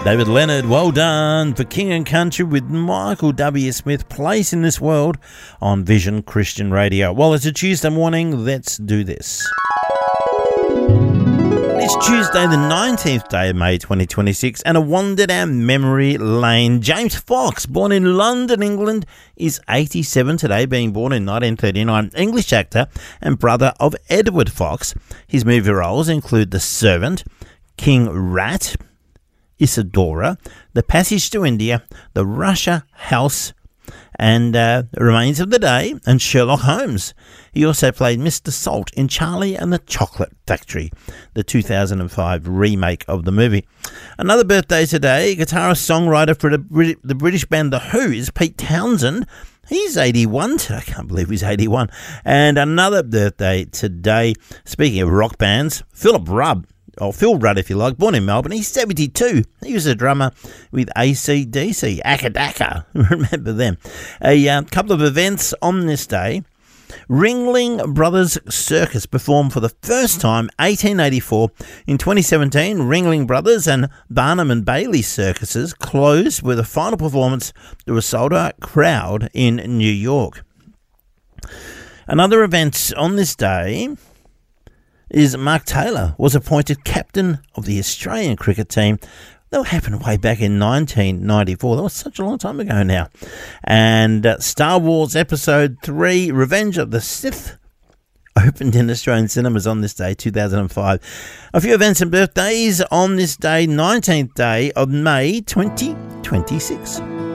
David Leonard, well done for King and Country with Michael W. Smith, Place in This World on Vision Christian Radio. Well, it's a Tuesday morning, let's do this. It's Tuesday, the 19th day of May 2026, and a wander down memory lane. James Fox, born in London, England, is 87 today, being born in 1939. English actor and brother of Edward Fox. His movie roles include The Servant, King Rat, Isadora, The Passage to India, The Russia House, and Remains of the Day, and Sherlock Holmes. He also played Mr. Salt in Charlie and the Chocolate Factory, the 2005 remake of the movie. Another birthday today, guitarist-songwriter for the British band The Who is Pete Townsend. He's 81 today. I can't believe he's 81. And another birthday today, speaking of rock bands, Phil Rudd, if you like, born in Melbourne. He's 72. He was a drummer with AC/DC, Akadaka. Remember them. A couple of events on this day. Ringling Brothers Circus performed for the first time 1884. In 2017, Ringling Brothers and Barnum and Bailey circuses closed with a final performance to a sold-out crowd in New York. Another event on this day is Mark Taylor was appointed captain of the Australian cricket team. That happened way back in 1994. That was such a long time ago now. And Star Wars Episode 3, Revenge of the Sith, opened in Australian cinemas on this day, 2005. A few events and birthdays on this day, 19th day of May 2026.